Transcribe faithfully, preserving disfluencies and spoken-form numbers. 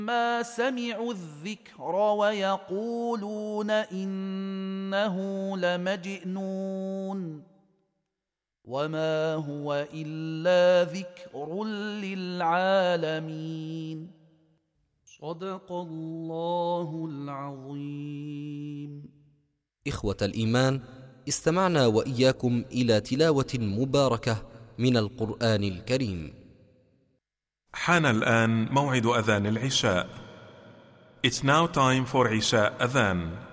ما سمعوا الذكر ويقولون إنه لمجنون وما هو إلا ذكر للعالمين. صدق الله العظيم. إخوة الإيمان، استمعنا وإياكم إلى تلاوة مباركة من القرآن الكريم. حان الآن موعد أذان العشاء. It's now time for Isha Adhan.